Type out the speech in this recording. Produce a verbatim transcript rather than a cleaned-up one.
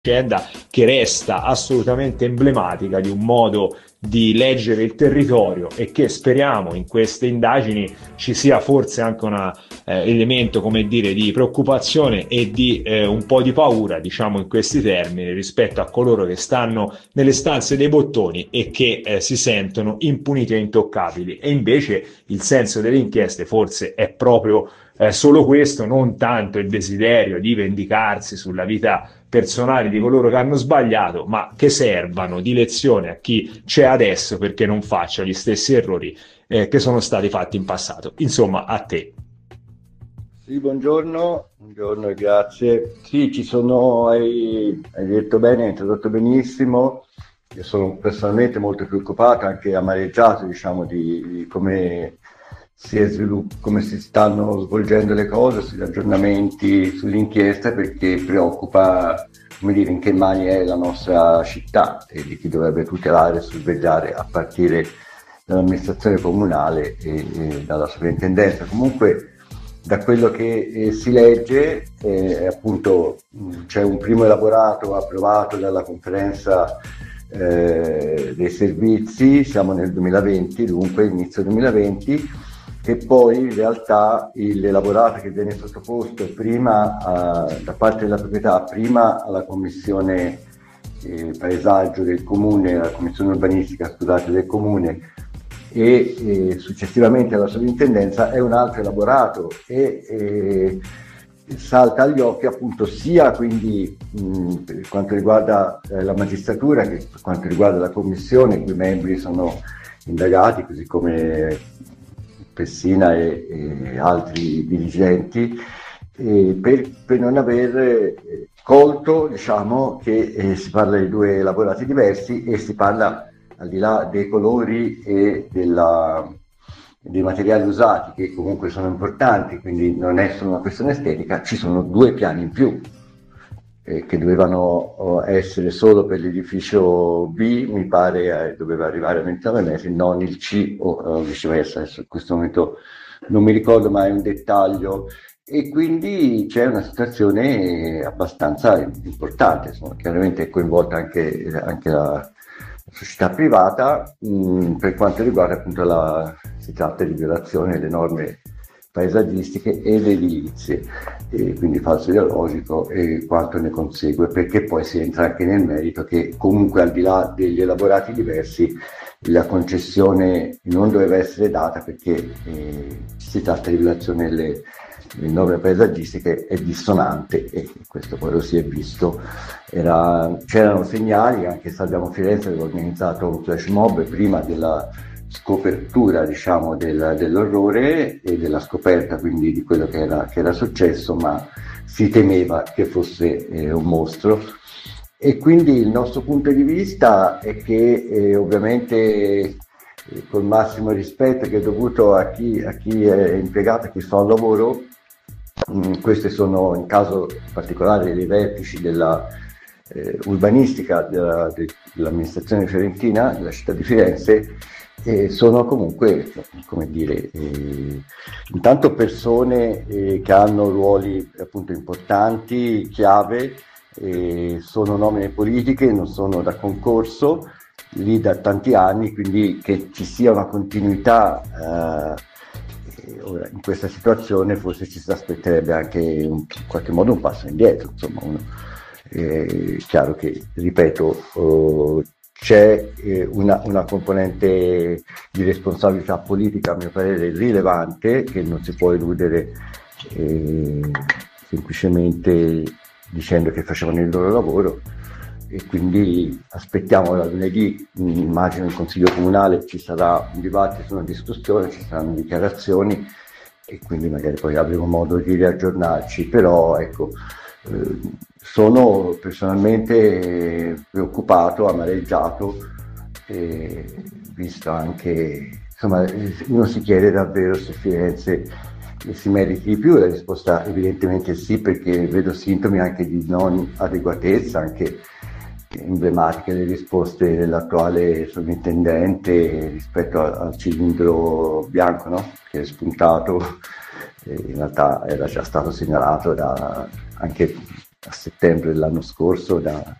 vicenda che resta assolutamente emblematica di un modo di leggere il territorio e che speriamo in queste indagini ci sia forse anche un eh, elemento, come dire, di preoccupazione e di eh, un po' di paura, diciamo in questi termini, rispetto a coloro che stanno nelle stanze dei bottoni e che eh, si sentono impuniti e intoccabili. E invece il senso delle inchieste forse è proprio eh, solo questo, non tanto il desiderio di vendicarsi sulla vita personali di coloro che hanno sbagliato, ma che servano di lezione a chi c'è adesso perché non faccia gli stessi errori eh, che sono stati fatti in passato. Insomma, a te. Sì, buongiorno, buongiorno e grazie. Sì, ci sono, hai, hai detto bene, hai introdotto benissimo. Io sono personalmente molto preoccupato, anche amareggiato, diciamo, di, di come si è svilupp- come si stanno svolgendo le cose, sugli aggiornamenti, sull'inchiesta, perché preoccupa, come dire, in che mani è la nostra città e di chi dovrebbe tutelare e sorvegliare a partire dall'amministrazione comunale e, e dalla sovrintendenza. Comunque, da quello che eh, si legge, eh, appunto mh, c'è un primo elaborato approvato dalla conferenza eh, dei servizi, siamo nel duemilaventi, dunque inizio duemilaventi, e poi in realtà l'elaborato che viene sottoposto prima a, da parte della proprietà, prima alla commissione eh, paesaggio del comune, alla commissione urbanistica, scusate, del comune, e eh, successivamente alla sovrintendenza, è un altro elaborato e eh, salta agli occhi appunto sia quindi mh, per quanto riguarda eh, la magistratura che per quanto riguarda la commissione, i cui membri sono indagati, così come Pessina e, e altri dirigenti, eh, per, per non aver eh, colto, diciamo, che eh, si parla di due elaborati diversi e si parla, al di là dei colori e della, dei materiali usati, che comunque sono importanti, quindi non è solo una questione estetica, ci sono due piani in più eh, che dovevano essere solo per l'edificio B, mi pare eh, doveva arrivare a ventinove metri, non il C o, o viceversa, adesso in questo momento non mi ricordo, ma è un dettaglio. E quindi c'è una situazione abbastanza importante, insomma, chiaramente è coinvolta anche, anche la società privata, mh, per quanto riguarda appunto la, si tratta di violazione delle norme paesaggistiche ed edilizie, e quindi falso ideologico e quanto ne consegue, perché poi si entra anche nel merito che comunque al di là degli elaborati diversi la concessione non doveva essere data perché eh, si tratta di violazione delle le norme paesaggistiche è dissonante e questo poi lo si è visto. Era, c'erano segnali, anche se abbiamo Firenze aveva organizzato un flash mob prima della scopertura, diciamo, del, dell'orrore e della scoperta quindi di quello che era, che era successo, ma si temeva che fosse eh, un mostro. E quindi il nostro punto di vista è che eh, ovviamente eh, col massimo rispetto che è dovuto a chi, a chi è impiegato, a chi fa un lavoro, mh, queste sono in caso particolare dei vertici della eh, urbanistica della, dell'amministrazione fiorentina, della città di Firenze, eh, sono comunque, come dire, eh, intanto persone eh, che hanno ruoli appunto importanti, chiave, eh, sono nomine politiche, non sono da concorso, lì da tanti anni, quindi che ci sia una continuità eh, ora, in questa situazione forse ci si aspetterebbe anche un, in qualche modo un passo indietro, insomma, uno, eh, chiaro che, ripeto, oh, c'è eh, una, una componente di responsabilità politica a mio parere rilevante che non si può eludere eh, semplicemente dicendo che facevano il loro lavoro. E quindi aspettiamo da lunedì, immagino in Consiglio Comunale ci sarà un dibattito, una discussione, ci saranno dichiarazioni e quindi magari poi avremo modo di riaggiornarci, però ecco, eh, sono personalmente preoccupato, amareggiato, eh, visto anche, insomma, uno si chiede davvero se Firenze si meriti di più, la risposta evidentemente sì, perché vedo sintomi anche di non adeguatezza, anche emblematiche le risposte dell'attuale sovrintendente rispetto al cilindro bianco, no? Che è spuntato, e in realtà era già stato segnalato da, anche a settembre dell'anno scorso da,